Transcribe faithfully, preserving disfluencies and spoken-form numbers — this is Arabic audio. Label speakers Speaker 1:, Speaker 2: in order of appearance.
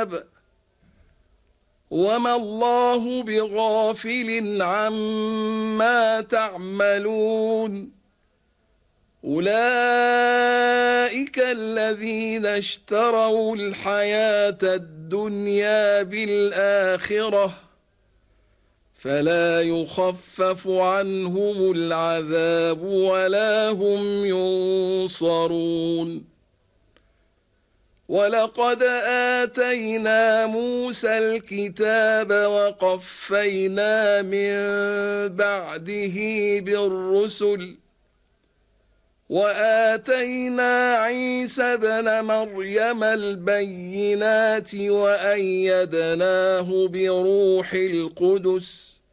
Speaker 1: الكتاب وما الله بغافل عما تعملون أولئك الذين اشتروا الحياة الدنيا بالآخرة فلا يخفف عنهم العذاب ولا هم ينصرون ولقد آتينا موسى الكتاب وقفينا من بعده بالرسل وآتينا عيسى ابن مريم البينات وأيدناه بروح القدس